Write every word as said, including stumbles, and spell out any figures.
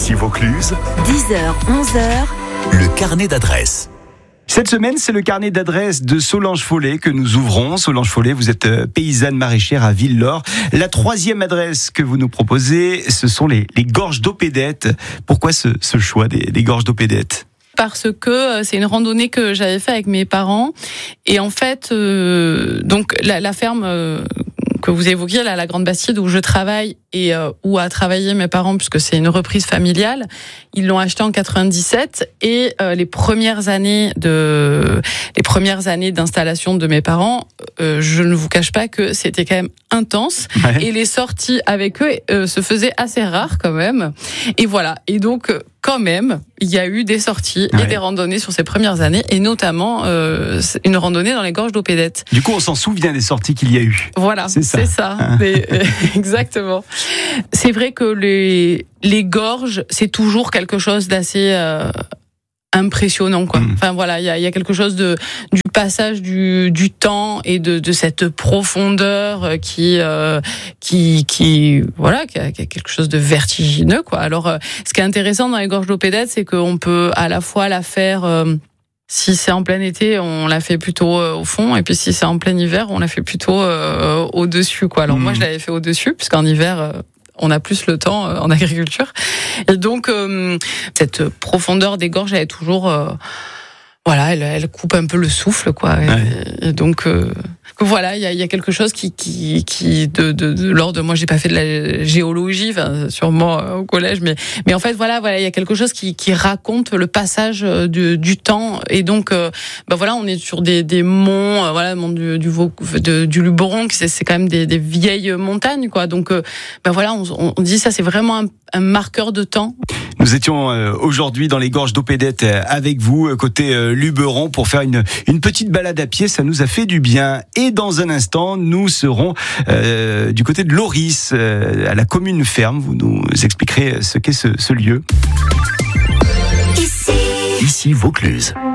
Ici Vaucluse, dix heures, onze heures, le carnet d'adresses. Cette semaine, c'est le carnet d'adresses de Solange Follet que nous ouvrons. Solange Follet, vous êtes paysanne maraîchère à Ville-Laure. La troisième adresse que vous nous proposez, ce sont les, les gorges d'Opédette. Pourquoi ce, ce choix des, des gorges d'Opédette ? Parce que c'est une randonnée que j'avais fait avec mes parents. Et en fait, euh, donc la, la ferme euh, que vous évoquiez, là, la Grande Bastide, où je travaille et euh, où a travaillé mes parents, puisque c'est une reprise familiale, ils l'ont acheté en quatre-vingt-dix-sept. Et euh, les premières années de les premières années d'installation de mes parents, euh, je ne vous cache pas que c'était quand même intense. Ouais. Et les sorties avec eux euh, se faisaient assez rares quand même. Et voilà. Et donc quand même, il y a eu des sorties ouais. et des randonnées sur ces premières années, et notamment euh, une randonnée dans les gorges d'Opédette. Du coup, on s'en souvient des sorties qu'il y a eu. Voilà, c'est ça. C'est ça. Mais, euh, exactement. C'est vrai que les, les gorges, c'est toujours quelque chose d'assez euh, impressionnant, quoi. Mmh. Enfin voilà, il y a, y a quelque chose de du passage du, du temps et de, de cette profondeur qui euh, qui qui voilà, qui a, qui a quelque chose de vertigineux, quoi. Alors, euh, ce qui est intéressant dans les gorges d'Opédette, c'est qu'on peut à la fois la faire euh, si c'est en plein été, on la fait plutôt euh, au fond, et puis si c'est en plein hiver, on la fait plutôt euh, au-dessus, quoi. Alors mmh. moi, je l'avais fait au-dessus, puisqu'en hiver, euh, on a plus le temps euh, en agriculture. Et donc, euh, cette profondeur des gorges, elle est toujours... Euh, voilà, elle, elle coupe un peu le souffle, quoi. Ouais. Et, et donc... Euh, voilà, il y a, y a quelque chose qui, qui, qui de, de, de l'ordre. Moi, j'ai pas fait de la géologie, enfin, sûrement euh, au collège, mais, mais en fait, voilà, voilà, il y a quelque chose qui, qui raconte le passage du, du temps, et donc, euh, bah voilà, on est sur des, des monts, euh, voilà, mont du, du, de, du Luberon, c'est, c'est quand même des, des vieilles montagnes, quoi. Donc, euh, bah voilà, on, on dit ça, c'est vraiment un, un marqueur de temps. Nous étions euh, aujourd'hui dans les gorges d'Opédette euh, avec vous, euh, côté euh, Luberon, pour faire une, une petite balade à pied. Ça nous a fait du bien. Et dans un instant, nous serons euh, du côté de Loris, euh, à la commune ferme. Vous nous expliquerez ce qu'est ce, ce lieu. Ici, Ici Vaucluse.